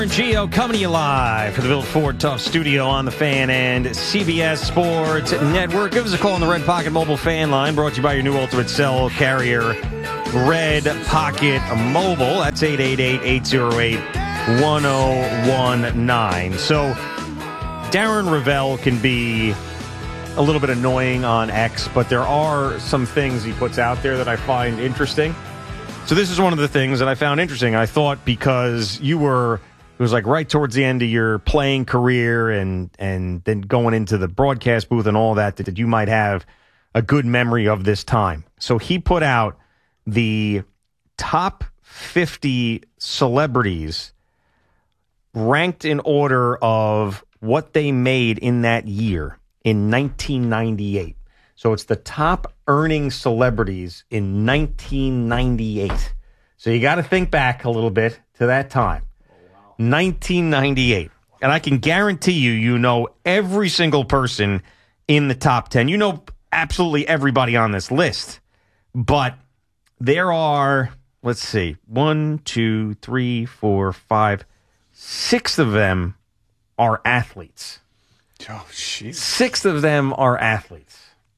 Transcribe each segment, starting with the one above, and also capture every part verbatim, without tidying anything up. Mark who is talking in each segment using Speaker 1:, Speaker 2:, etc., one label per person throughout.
Speaker 1: Gio coming to you live for the Bill Ford Tough Studio on the Fan and C B S Sports Network. Give us a call on the Red Pocket Mobile Fan Line, brought to you by your new Ultimate Cell carrier, Red Pocket Mobile. That's eight eight eight, eight oh eight, one oh one nine. So Darren Rovell can be a little bit annoying on X, but there are some things he puts out there that I find interesting. So this is one of the things that I found interesting. I thought because you were, it was like right towards the end of your playing career and and then going into the broadcast booth and all that, that you might have a good memory of this time. So he put out the top fifty celebrities ranked in order of what they made in that year in nineteen ninety-eight. So it's the top earning celebrities in nineteen ninety-eight. So you got to think back a little bit to that time. Oh, wow. nineteen ninety-eight. And I can guarantee you, you know every single person in the top ten. You know absolutely everybody on this list. But there are, let's see, one, two, three, four, five, six of them are athletes.
Speaker 2: Oh, shit.
Speaker 1: Six of them are athletes.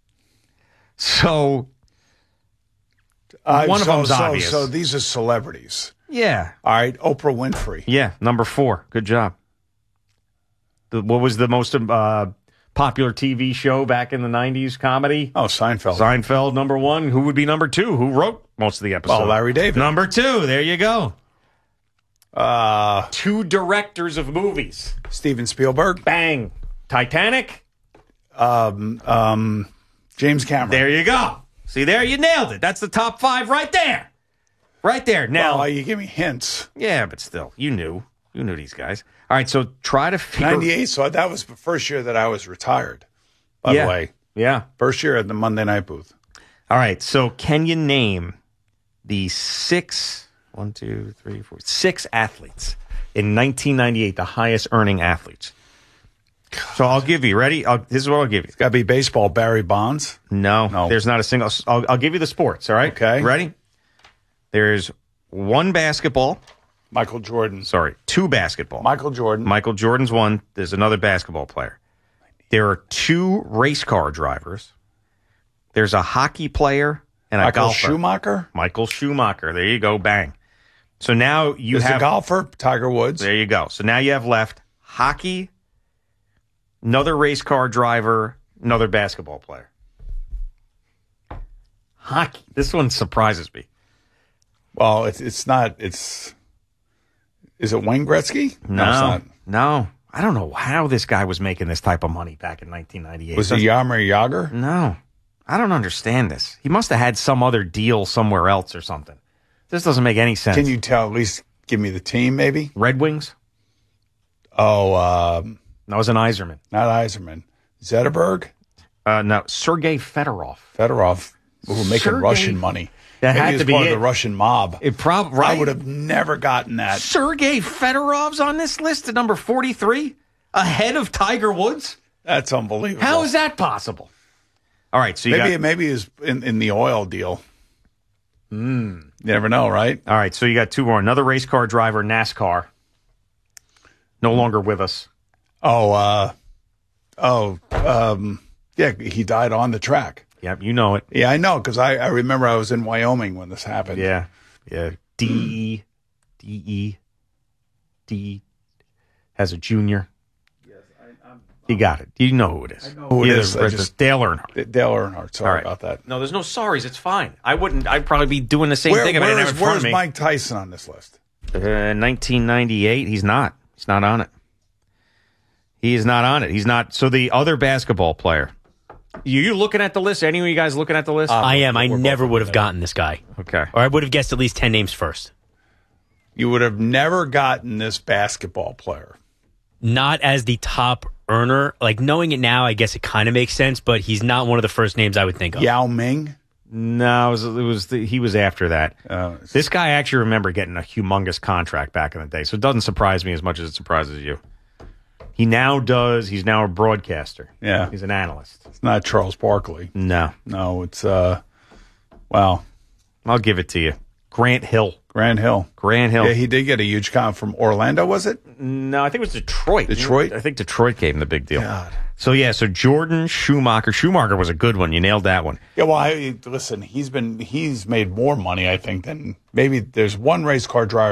Speaker 1: So,
Speaker 2: uh,
Speaker 1: one
Speaker 2: so,
Speaker 1: of them's
Speaker 2: so,
Speaker 1: obvious.
Speaker 2: So these are celebrities.
Speaker 1: Yeah.
Speaker 2: All right, Oprah Winfrey.
Speaker 1: Yeah, number four. Good job. The, what was the most uh, popular T V show back in the nineties, comedy?
Speaker 2: Oh, Seinfeld.
Speaker 1: Seinfeld, number one. Who would be number two? Who wrote most of the episodes?
Speaker 2: Well, Larry David.
Speaker 1: Number two. There you go.
Speaker 2: Uh,
Speaker 1: Two directors of movies.
Speaker 2: Steven Spielberg.
Speaker 1: Bang. Titanic.
Speaker 2: Um, um, James Cameron.
Speaker 1: There you go. See, there you nailed it. That's the top five right there. Right there. Now,
Speaker 2: well, you give me hints.
Speaker 1: Yeah, but still, you knew. You knew these guys. All right, so try to figure...
Speaker 2: ninety-eight, so that was the first year that I was retired, by
Speaker 1: yeah.
Speaker 2: the way.
Speaker 1: Yeah.
Speaker 2: First year at the Monday Night Booth.
Speaker 1: All right, so can you name the six, one, two, three, four, six athletes in nineteen ninety-eight, the highest earning athletes? God. So I'll give you, ready? I'll, this is what I'll give you.
Speaker 2: It's got to be baseball, Barry Bonds.
Speaker 1: No,
Speaker 2: no,
Speaker 1: there's not a single... I'll, I'll give you the sports, all right?
Speaker 2: Okay.
Speaker 1: Ready? There's one basketball...
Speaker 2: Michael Jordan.
Speaker 1: Sorry, two basketball.
Speaker 2: Michael Jordan.
Speaker 1: Michael Jordan's one. There's another basketball player. There are two race car drivers. There's a hockey player and a
Speaker 2: Michael
Speaker 1: golfer.
Speaker 2: Schumacher.
Speaker 1: Michael Schumacher. There you go. Bang. So now you
Speaker 2: There's
Speaker 1: have...
Speaker 2: a golfer, Tiger Woods.
Speaker 1: There you go. So now you have left hockey, another race car driver, another basketball player. Hockey. This one surprises me.
Speaker 2: Well, it's it's not... It's... Is it Wayne Gretzky?
Speaker 1: No,
Speaker 2: no, it's not.
Speaker 1: No. I don't know how this guy was making this type of money back in nineteen ninety-eight.
Speaker 2: Was it Jaromir Jagr?
Speaker 1: No. I don't understand this. He must have had some other deal somewhere else or something. This doesn't make any sense.
Speaker 2: Can you tell, at least give me the team, maybe?
Speaker 1: Red Wings?
Speaker 2: Oh, um...
Speaker 1: That was an Yzerman.
Speaker 2: Not Yzerman. Zetterberg?
Speaker 1: Uh, no, Sergei Fedorov.
Speaker 2: Fedorov. Ooh, making
Speaker 1: Sergei...
Speaker 2: Russian money.
Speaker 1: That
Speaker 2: Maybe
Speaker 1: had
Speaker 2: he was
Speaker 1: to be
Speaker 2: part
Speaker 1: it.
Speaker 2: of the Russian mob.
Speaker 1: It prob- right?
Speaker 2: I would have never gotten that.
Speaker 1: Sergei Fedorov's on this list at number forty-three, ahead of Tiger Woods.
Speaker 2: That's unbelievable.
Speaker 1: How is that possible? All right, so you
Speaker 2: maybe
Speaker 1: got-
Speaker 2: maybe is in, in the oil deal.
Speaker 1: Mm.
Speaker 2: You never know, right?
Speaker 1: All right, so you got two more. Another race car driver, NASCAR, no longer with us.
Speaker 2: Oh, uh, oh, um, yeah, he died on the track.
Speaker 1: Yep, you know it.
Speaker 2: Yeah, I know, because I, I remember I was in Wyoming when this happened.
Speaker 1: Yeah, yeah. D E, D E, D has a junior.
Speaker 2: Yes, I, I'm,
Speaker 1: you got it. You know who it is.
Speaker 2: I know who it
Speaker 1: Either,
Speaker 2: is. I just,
Speaker 1: Dale Earnhart.
Speaker 2: Dale Earnhardt. Sorry
Speaker 1: All right.
Speaker 2: about that.
Speaker 1: No, there's no sorries. It's fine. I wouldn't. I'd probably be doing the same
Speaker 2: where,
Speaker 1: thing if I didn't have it in front
Speaker 2: Where's
Speaker 1: of me.
Speaker 2: Mike Tyson on this list?
Speaker 1: Uh, nineteen ninety-eight. He's not. He's not on it. He is not on it. He's not. So the other basketball player. You, you looking at the list? Any of you guys looking at the list?
Speaker 3: Uh, I am. I never would have gotten this guy.
Speaker 1: Okay.
Speaker 3: Or I would have guessed at least ten names first.
Speaker 2: You would have never gotten this basketball player.
Speaker 3: Not as the top earner. Like, knowing it now, I guess it kind of makes sense, but he's not one of the first names I would think of.
Speaker 2: Yao Ming?
Speaker 1: No, it was, it was the, he was after that.
Speaker 2: Uh,
Speaker 1: this guy, I actually remember getting a humongous contract back in the day, so it doesn't surprise me as much as it surprises you. He now does, he's now a broadcaster.
Speaker 2: Yeah.
Speaker 1: He's an analyst.
Speaker 2: It's not Charles Barkley.
Speaker 1: No.
Speaker 2: No, it's, uh, well.
Speaker 1: I'll give it to you. Grant Hill.
Speaker 2: Grant Hill.
Speaker 1: Grant Hill.
Speaker 2: Yeah, he did get a huge comp from Orlando, was it?
Speaker 1: No, I think it was Detroit.
Speaker 2: Detroit?
Speaker 1: I think Detroit gave him the big deal.
Speaker 2: God.
Speaker 1: So, yeah, so Jordan, Schumacher. Schumacher was a good one. You nailed that one.
Speaker 2: Yeah, well, I, listen, he's been he's made more money, I think, than maybe there's one race car driver